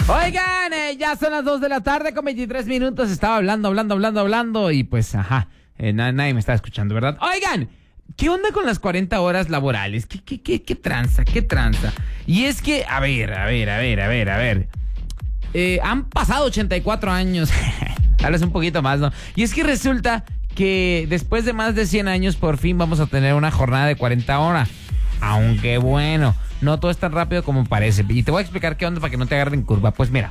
Oigan, ya son las 2 de la tarde con 23 minutos. Estaba hablando y pues, nadie me estaba escuchando, ¿verdad? Oigan, ¿qué onda con las 40 horas laborales? ¿Qué tranza? Y es que, a ver. Han pasado 84 años, tal vez un poquito más, ¿no? Y es que resulta que después de más de 100 años, por fin vamos a tener una jornada de 40 horas. Aunque bueno, no todo es tan rápido como parece. Y te voy a explicar qué onda para que no te agarren curva. Pues mira,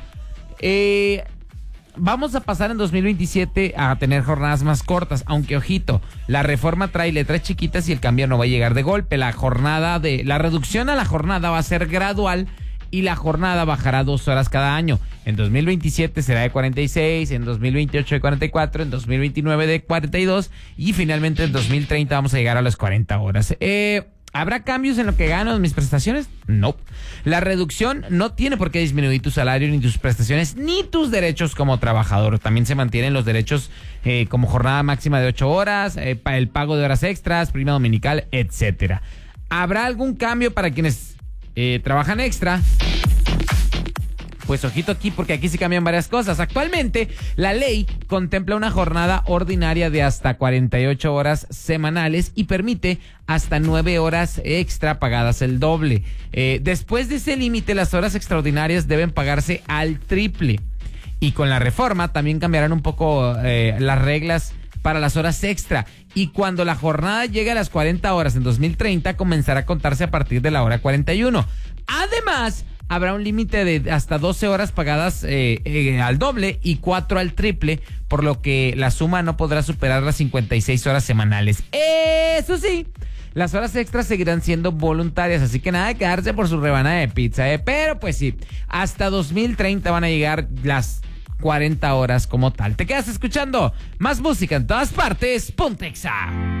vamos a pasar en 2027 a tener jornadas más cortas. Aunque, ojito, la reforma trae letras chiquitas y el cambio no va a llegar de golpe. La reducción a la jornada va a ser gradual y la jornada bajará 2 horas cada año. En 2027 será de 46, en 2028 de 44, en 2029 de 42 y finalmente en 2030 vamos a llegar a las 40 horas. ¿Habrá cambios en lo que gano en mis prestaciones? No. La reducción no tiene por qué disminuir tu salario, ni tus prestaciones, ni tus derechos como trabajador. También se mantienen los derechos como jornada máxima de 8 horas, el pago de horas extras, prima dominical, etcétera. ¿Habrá algún cambio para quienes trabajan extra? Pues ojito aquí, porque aquí sí cambian varias cosas. Actualmente, la ley contempla una jornada ordinaria de hasta 48 horas semanales y permite hasta 9 horas extra pagadas el doble. Después de ese límite, las horas extraordinarias deben pagarse al triple. Y con la reforma también cambiarán un poco las reglas para las horas extra. Y cuando la jornada llegue a las 40 horas en 2030, comenzará a contarse a partir de la hora 41. Además, habrá un límite de hasta 12 horas pagadas al doble y 4 al triple, por lo que la suma no podrá superar las 56 horas semanales. Eso sí, las horas extras seguirán siendo voluntarias, así que nada de quedarse por su rebanada de pizza, pero pues sí, hasta 2030 van a llegar las 40 horas como tal. Te quedas escuchando más música en todas partes. Pontexa.